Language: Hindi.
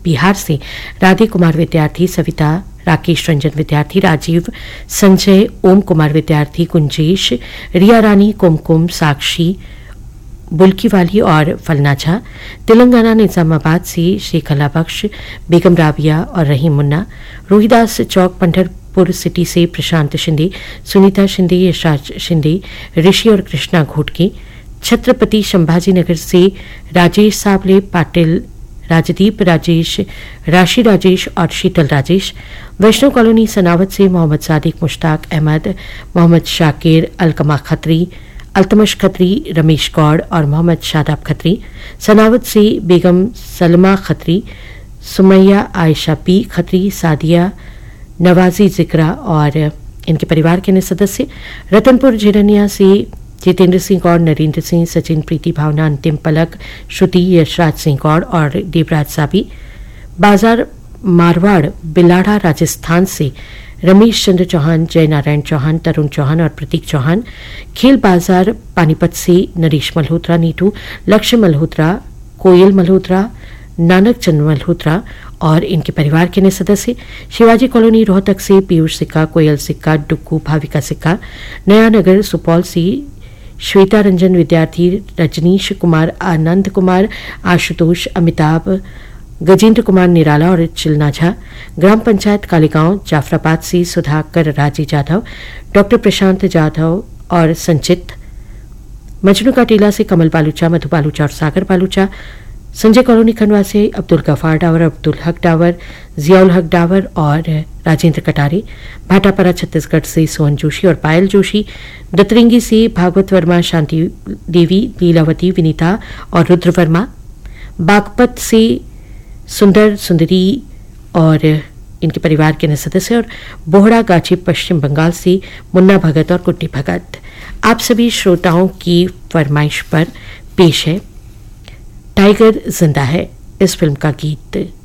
बिहार से राधे कुमार विद्यार्थी, सविता, राकेश रंजन विद्यार्थी, राजीव, संजय, ओम कुमार विद्यार्थी, कुंजेश, रिया रानी, कुमकुम, साक्षी, बुल्कीवाली और फलना झा। तेलंगाना निजामाबाद से शेखला बख्श, बेगम राबिया और रहीम मुन्ना। रोहिदास चौक पंढरपुर सिटी से प्रशांत शिंदे, सुनीता शिंदे, यशराज शिंदे, ऋषि और कृष्णा घोटके। छत्रपति संभाजी नगर से राजेश सावले, पाटिल राजदीप, राजेश, राशि राजेश और शीतल राजेश। वैष्णव कॉलोनी सनावत से मोहम्मद सादिक, मुश्ताक अहमद, मोहम्मद शाकिर, अलकमा खत्री, अल्तमश खत्री, रमेश गौड़ और मोहम्मद शादाब खत्री। सनावत से बेगम सलमा खत्री, सुमैया आयशा पी खत्री, सादिया, नवाजी जिक्रा और इनके परिवार के अन्य सदस्य। रतनपुर झिरनिया से जितेंद्र सिंह गौड़, नरेंद्र सिंह, सचिन, प्रीति, भावना, अंतिम पलक, श्रुति, यशराज सिंह गौड़ और देवराज साबी। बाजार मारवाड़ बिलाड़ा राजस्थान से रमेश चंद्र चौहान, जय नारायण चौहान, तरुण चौहान और प्रतीक चौहान। खेल बाजार पानीपत से नरेश मल्होत्रा, नीटू, लक्ष्य मल्होत्रा, कोयल मल्होत्रा, नानक चंद मल्होत्रा और इनके परिवार के अन्य सदस्य। शिवाजी कॉलोनी रोहतक से पीयूष सिक्का, कोयल सिक्का, डुक्कू, भाविका सिक्का। नया नगर सुपौल से श्वेता रंजन विद्यार्थी, रजनीश कुमार, आनंद कुमार, आशुतोष, अमिताभ, गजेंद्र कुमार निराला और चिलना झा। ग्राम पंचायत कालीगांव जाफराबाद से सुधाकर राजी जाधव, डॉक्टर प्रशांत जाधव और संचित। मजनू का टीला से कमल बालूचा, मधु बालूचा और सागर बालूचा। संजय कॉलोनी खंडवा से अब्दुल गफार डावर, अब्दुल हक डावर, जियाउल हक डावर और राजेंद्र कटारे। भाटापरा छत्तीसगढ़ से सोहन जोशी और पायल जोशी। दतरिंगी से भागवत वर्मा, शांति देवी, लीलावती, विनीता और रुद्र वर्मा। बागपत से सुंदर, सुंदरी और इनके परिवार के अन्य सदस्य। और बोहड़ा गाछी पश्चिम बंगाल से मुन्ना भगत और कुट्टी भगत। आप सभी श्रोताओं की फरमाइश पर पेश है टाइगर जिंदा है इस फिल्म का गीत।